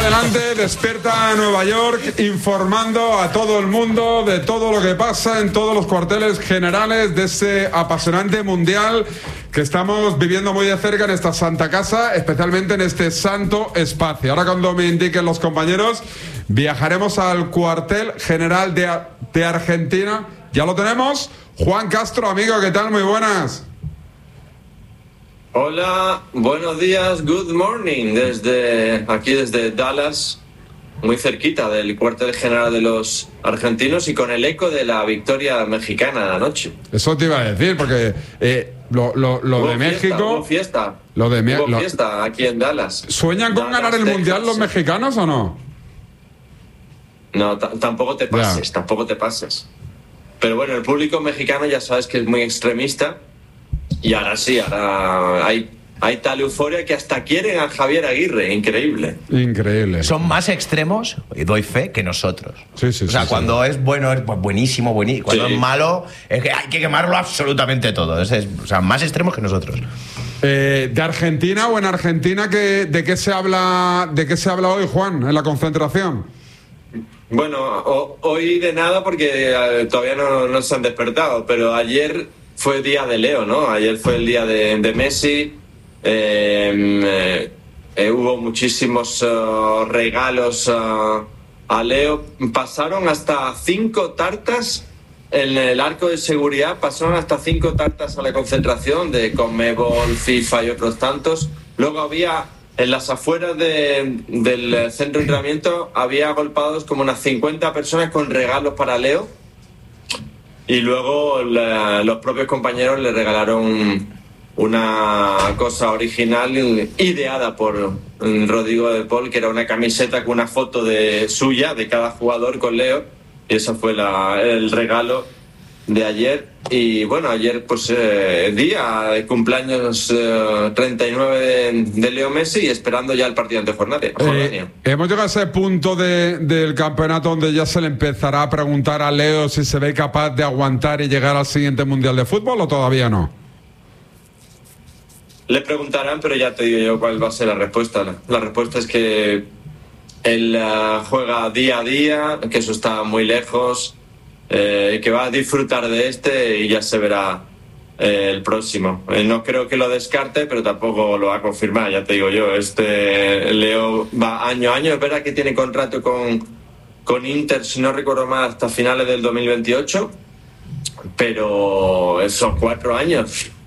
adelante, despierta Nueva York, informando a todo el mundo de todo lo que pasa en todos los cuarteles generales de ese apasionante mundial que estamos viviendo muy de cerca en esta santa casa, especialmente en este santo espacio. Ahora, cuando me indiquen los compañeros, viajaremos al cuartel general de Argentina. ¿Ya lo tenemos? Juan Castro, amigo, ¿qué tal? Muy buenas. Hola, buenos días, good morning, desde Dallas, muy cerquita del cuartel general de los argentinos y con el eco de la victoria mexicana de anoche. Eso te iba a decir, porque lo de México... Hubo fiesta, hubo fiesta aquí en Dallas. ¿Sueñan con ganar el Mundial los mexicanos o no? No, tampoco te pases. Pero bueno, el público mexicano ya sabes que es muy extremista. Y ahora sí, hay tal euforia que hasta quieren a Javier Aguirre. Increíble. Increíble. Son más extremos, y doy fe, que nosotros. Sí, o sea, cuando es bueno es buenísimo, Cuando es malo, es que hay que quemarlo absolutamente todo. O sea, más extremos que nosotros. ¿De Argentina o en Argentina de qué se habla hoy, Juan, en la concentración? Bueno, hoy de nada porque todavía no se han despertado, pero ayer fue día de Leo, ¿no? Ayer fue el día de Messi. Hubo muchísimos regalos a Leo. Pasaron hasta 5 tartas en el arco de seguridad. Pasaron hasta 5 tartas a la concentración de Conmebol, FIFA y otros tantos. Luego había, en las afueras del centro de entrenamiento, había agolpados como unas 50 personas con regalos para Leo. Y luego los propios compañeros le regalaron una cosa original ideada por Rodrigo de Paul, que era una camiseta con una foto suya de cada jugador con Leo. Y ese fue el regalo de ayer. Y bueno, ayer pues día de cumpleaños 39 de Leo Messi y esperando ya el partido ante Jordania. Hemos llegado a ese punto del campeonato donde ya se le empezará a preguntar a Leo si se ve capaz de aguantar y llegar al siguiente Mundial de Fútbol, ¿o todavía no? Le preguntarán, pero ya te digo yo cuál va a ser la respuesta. La respuesta es que él juega día a día, que eso está muy lejos, que va a disfrutar de y ya se verá el próximo. No creo que lo descarte, pero tampoco lo va a confirmar, ya te digo yo. Leo va año a año. Es verdad que tiene contrato con Inter, si no recuerdo mal, hasta finales del 2028, pero son 4 años.